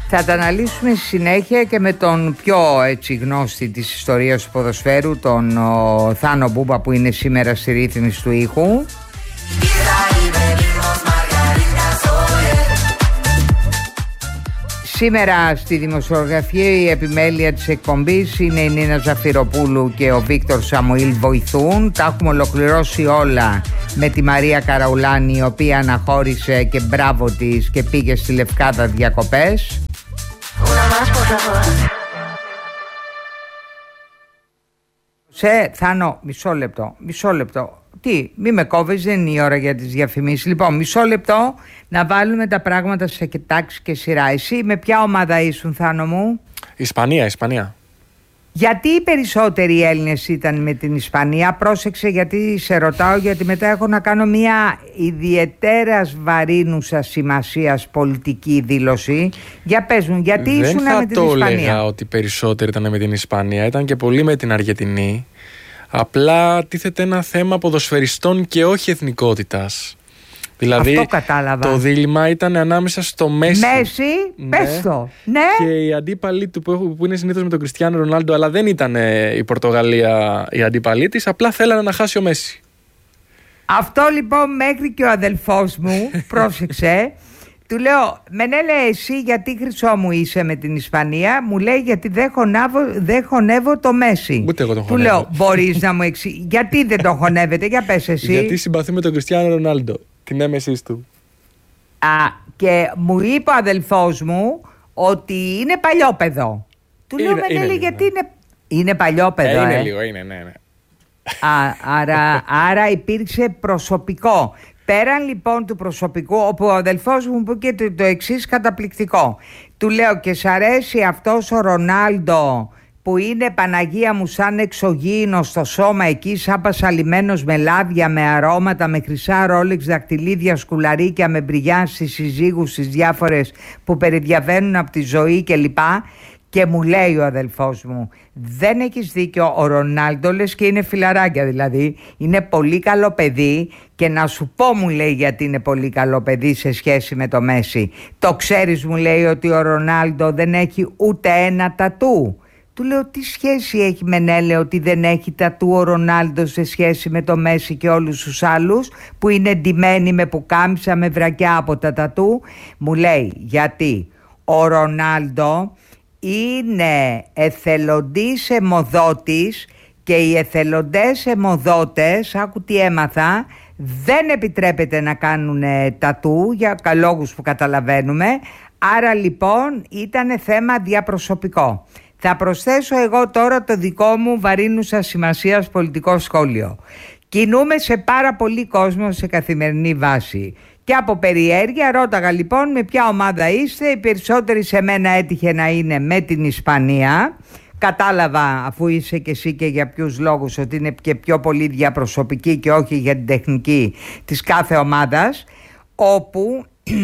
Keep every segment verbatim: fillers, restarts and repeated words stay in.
Θα τα αναλύσουμε στη συνέχεια και με τον πιο έτσι γνώστη της ιστορίας του ποδοσφαίρου, τον ο, Θάνο Μπούμπα, που είναι σήμερα στη ρύθμιση του ήχου. Σήμερα στη δημοσιογραφία η επιμέλεια της εκπομπής είναι η Νίνα Ζαφυροπούλου και ο Βίκτορ Σαμουήλ βοηθούν. Τα έχουμε ολοκληρώσει όλα με τη Μαρία Καραουλάνη, η οποία αναχώρησε και μπράβο της και πήγε στη Λευκάδα διακοπές. Σε Θάνο, μισό λεπτό, μισό λεπτό. Τι, μη με κόβεις, δεν είναι η ώρα για τις διαφημίσεις. Λοιπόν, μισό λεπτό να βάλουμε τα πράγματα σε τάξη και σειρά. Εσύ με ποια ομάδα ήσουν, Θάνο μου? Ισπανία, Ισπανία. Γιατί οι περισσότεροι Έλληνες ήταν με την Ισπανία? Πρόσεξε, γιατί σε ρωτάω, γιατί μετά έχω να κάνω μια ιδιαιτέρας βαρύνουσα σημασίας πολιτική δήλωση. Για πες μου, γιατί ήσουν με την Ισπανία? Δεν θα το έλεγα ότι περισσότεροι ήταν με την Ισπανία, ήταν και πολλοί με την Αργεντινή. Απλά τίθεται ένα θέμα ποδοσφαιριστών και όχι εθνικότητας. Δηλαδή, αυτό κατάλαβα. Το δίλημμα ήταν ανάμεσα στο Μέση. Μέση, ναι, πες το. Ναι. Και οι αντίπαλοι του που, που είναι συνήθως με τον Κριστιάνο Ρονάλντο, αλλά δεν ήταν η Πορτογαλία η αντίπαλή της, απλά θέλανε να χάσει ο Μέση. Αυτό λοιπόν μέχρι και ο αδελφός μου, πρόσεξε, του λέω, Μενέλε, εσύ γιατί χρυσό μου είσαι με την Ισπανία? Μου λέει, γιατί δεν χωνεύω, δεν χωνεύω το Μέση. Ούτε εγώ τον του χωνεύω. Λέω, μπορείς να μου εξηγήσεις γιατί δεν τον χωνεύετε? Για πες εσύ. Γιατί συμπαθεί με τον Κριστιάνο Ρονάλντο, την έμεσης του. Α, και μου είπε ο αδελφός μου ότι είναι παλιόπαιδο. Του λέω, Μενέλε, είναι, γιατί ναι. είναι... Είναι παλιόπαιδο, ε, είναι ε. λίγο, είναι, ναι, ναι. Α, άρα, άρα υπήρξε προσωπικό. Πέραν λοιπόν του προσωπικού, όπου ο αδελφός μου είπε και το, το εξής καταπληκτικό. Του λέω, και σ' αρέσει αυτός ο Ρονάλντο που είναι, Παναγία μου, σαν εξωγήινο στο σώμα εκεί, σαν πασαλιμένος με λάδια, με αρώματα, με χρυσά ρόλεξ, δακτυλίδια, σκουλαρίκια, με μπριγιάν στις συζύγους, στις διάφορες που περιδιαβαίνουν από τη ζωή κλπ. Και μου λέει ο αδελφός μου, δεν έχεις δίκιο, ο Ρονάλντο λες και είναι φιλαράκια, δηλαδή είναι πολύ καλό παιδί, και να σου πω, μου λέει, γιατί είναι πολύ καλό παιδί σε σχέση με το Μέση. Το ξέρεις, μου λέει, ότι ο Ρονάλντο δεν έχει ούτε ένα τατού? Του λέω, τι σχέση έχει, Μενέλε, ότι δεν έχει τατού ο Ρονάλντο σε σχέση με το Μέση και όλους τους άλλους που είναι ντυμένοι με πουκάμισα, με βρακιά από τα τατού? Μου λέει, γιατί ο Ρονάλντο είναι εθελοντής αιμοδότης και οι εθελοντές αιμοδότες, άκου τι έμαθα, δεν επιτρέπεται να κάνουν τατού για λόγους που καταλαβαίνουμε. Άρα λοιπόν ήταν θέμα διαπροσωπικό. Θα προσθέσω εγώ τώρα το δικό μου βαρύνουσα σημασίας πολιτικό σχόλιο. Κινούμε σε πάρα πολύ κόσμο σε καθημερινή βάση. Και από περιέργεια ρώταγα λοιπόν με ποια ομάδα είστε. Οι περισσότεροι σε μένα έτυχε να είναι με την Ισπανία. Κατάλαβα, αφού είσαι και εσύ, και για ποιους λόγους, ότι είναι και πιο πολύ διαπροσωπική και όχι για την τεχνική της κάθε ομάδας. Όπου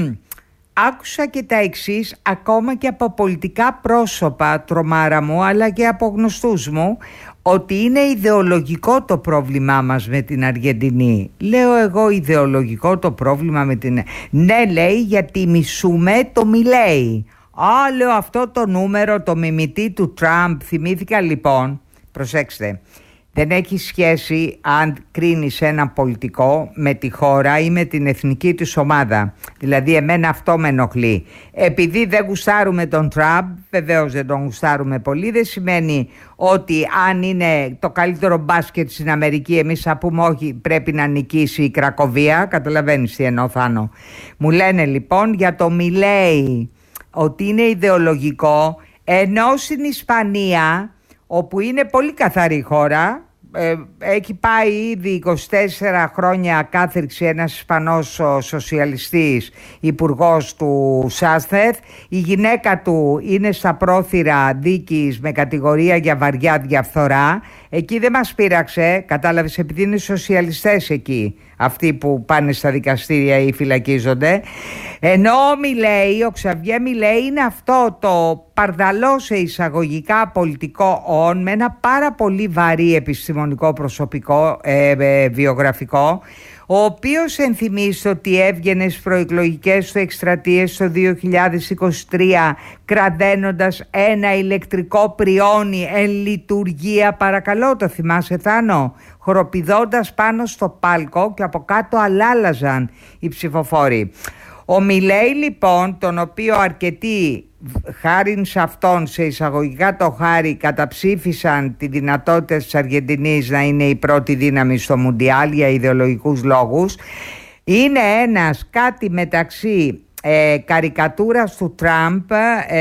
άκουσα και τα εξής, ακόμα και από πολιτικά πρόσωπα, τρομάρα μου, αλλά και από γνωστούς μου, ότι είναι ιδεολογικό το πρόβλημά μας με την Αργεντινή. Λέω εγώ, ιδεολογικό το πρόβλημα με την... Ναι, λέει, γιατί μισούμε το Μιλέι. Α, λέω, αυτό το νούμερο, το μιμητή του Τραμπ. Θυμήθηκα λοιπόν, προσέξτε, δεν έχει σχέση αν κρίνεις έναν πολιτικό με τη χώρα ή με την εθνική της ομάδα. Δηλαδή εμένα αυτό με ενοχλεί. Επειδή δεν γουστάρουμε τον Τραμπ, βεβαίως δεν τον γουστάρουμε πολύ, δεν σημαίνει ότι αν είναι το καλύτερο μπάσκετ στην Αμερική εμείς θα πούμε όχι, πρέπει να νικήσει η Κρακοβία. Καταλαβαίνεις τι εννοώ, Θάνο? Μου λένε λοιπόν για το Μιλέι ότι είναι ιδεολογικό, ενώ στην Ισπανία, όπου είναι πολύ καθαρή χώρα, ε, έχει πάει ήδη είκοσι τέσσερα χρόνια κάθριξη ένας Ισπανός σοσιαλιστής υπουργός του Σάσθεθ. Η γυναίκα του είναι στα πρόθυρα δίκης με κατηγορία για βαριά διαφθορά. Εκεί δεν μας πείραξε, κατάλαβες, επειδή είναι σοσιαλιστές εκεί αυτοί που πάνε στα δικαστήρια ή φυλακίζονται. Ενώ ο Μιλέι, ο Ξαβιέ Μιλέι, είναι αυτό το παρδαλό σε εισαγωγικά πολιτικό όν, με ένα πάρα πολύ βαρύ επιστημονικό προσωπικό, ε, ε, βιογραφικό, ο οποίος ενθυμίστε ότι έβγαινε στις προεκλογικές του εκστρατείες το δύο χιλιάδες είκοσι τρία κραδένοντας ένα ηλεκτρικό πριόνι εν λειτουργία, παρακαλώ, το θυμάσαι Θάνο, χοροπηδώντας πάνω στο πάλκο και από κάτω αλάλαζαν οι ψηφοφόροι. Ο Μιλέι λοιπόν, τον οποίο αρκετοί χάριν σε αυτόν, σε εισαγωγικά το χάρη, καταψήφισαν τη δυνατότητα της Αργεντινής να είναι η πρώτη δύναμη στο Μουντιάλ για ιδεολογικούς λόγους, είναι ένας κάτι μεταξύ ε, καρικατούρας του Τραμπ, ε,